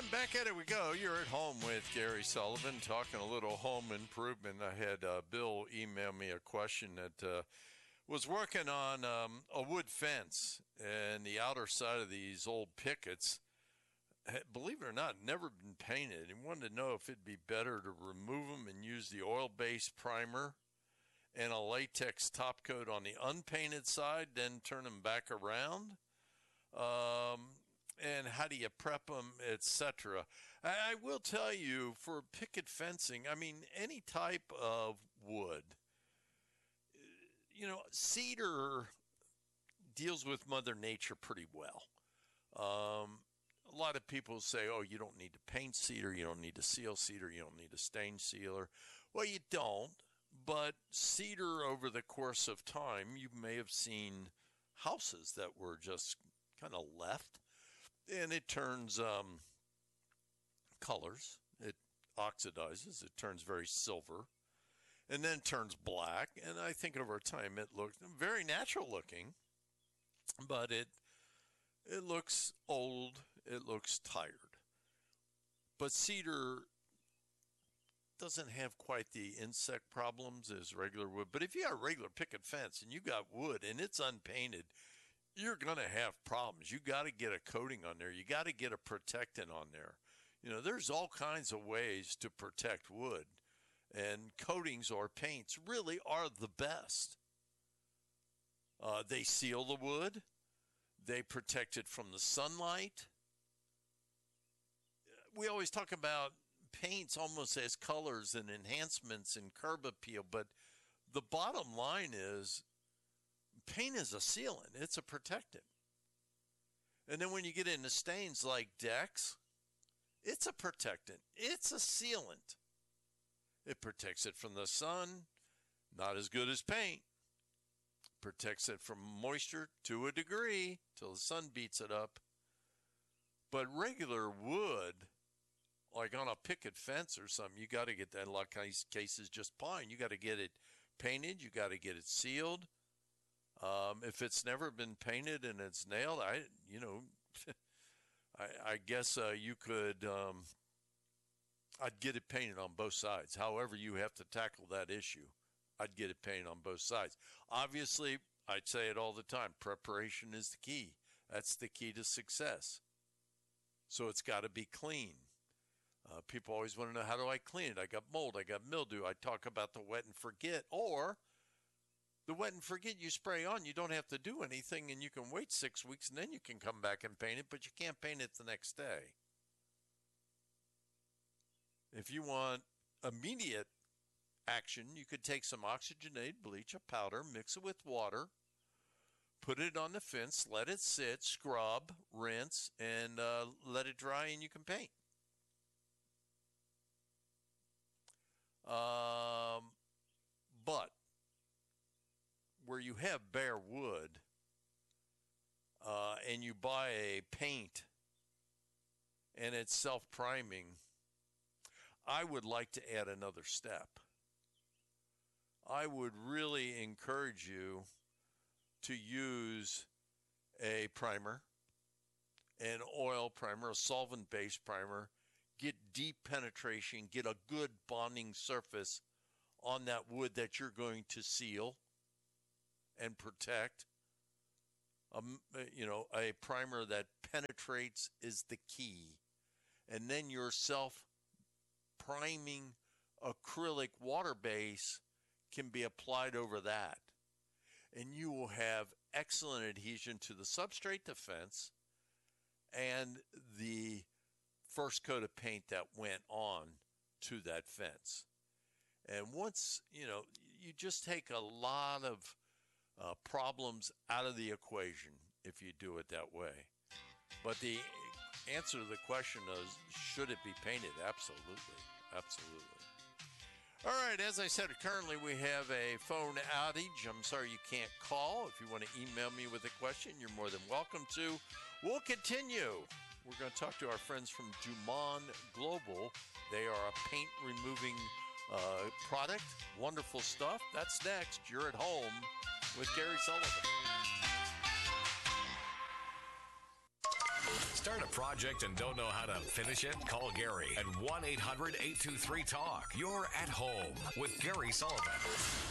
And back at it we go. You're at home with Gary Sullivan, talking a little home improvement. I had Bill email me a question that was working on a wood fence, and the outer side of these old pickets, believe it or not, never been painted. He wanted to know if it'd be better to remove them and use the oil-based primer and a latex top coat on the unpainted side, then turn them back around. And how do you prep them, etc. I will tell you, for picket fencing, I mean, any type of wood, cedar deals with Mother Nature pretty well. A lot of people say, oh, you don't need to paint cedar, you don't need to seal cedar, you don't need a stain sealer. Well, you don't, but cedar, over the course of time, you may have seen houses that were just kind of left. And it turns colors, it oxidizes, it turns very silver, and then turns black. And I think over time it looked very natural looking, but it looks old, it looks tired. But cedar doesn't have quite the insect problems as regular wood. But if you got a regular picket fence and you got wood and it's unpainted, you're going to have problems. You got to get a coating on there. You got to get a protectant on there. There's all kinds of ways to protect wood, and coatings or paints really are the best. They seal the wood. They protect it from the sunlight. We always talk about paints almost as colors and enhancements and curb appeal, but the bottom line is, paint is a sealant. It's a protectant. And then when you get into stains like decks, it's a protectant. It's a sealant. It protects it from the sun. Not as good as paint. Protects it from moisture to a degree till the sun beats it up. But regular wood, like on a picket fence or something, you got to get that. In a lot of cases, just pine. You got to get it painted. You got to get it sealed. If it's never been painted and it's nailed, I guess you could, I'd get it painted on both sides. However you have to tackle that issue, I'd get it painted on both sides. Obviously, I'd say it all the time, preparation is the key. That's the key to success. So it's got to be clean. People always want to know, how do I clean it? I got mold, I got mildew. I talk about the wet and forget, or the wet and forget you spray on. You don't have to do anything, and you can wait 6 weeks, and then you can come back and paint it, but you can't paint it the next day. If you want immediate action, you could take some oxygenated bleach, a powder, mix it with water, put it on the fence, let it sit, scrub, rinse, and let it dry, and you can paint. But where you have bare wood and you buy a paint and it's self-priming, I would like to add another step. I would really encourage you to use a primer, an oil primer, a solvent-based primer, get deep penetration, get a good bonding surface on that wood that you're going to seal and protect. A primer that penetrates is the key. And then your self-priming acrylic water base can be applied over that. And you will have excellent adhesion to the substrate defense and the first coat of paint that went on to that fence. And once, you just take a lot of problems out of the equation if you do it that way. But the answer to the question is, should it be painted? Absolutely. Absolutely. All right, as I said, currently we have a phone outage. I'm sorry you can't call. If you want to email me with a question, you're more than welcome to. We'll continue. We're going to talk to our friends from Dumont Global. They are a paint removing product. Wonderful stuff. That's next. You're at home with Gary Sullivan. Start a project and don't know how to finish it? Call Gary at 1-800-823-TALK. You're at home with Gary Sullivan.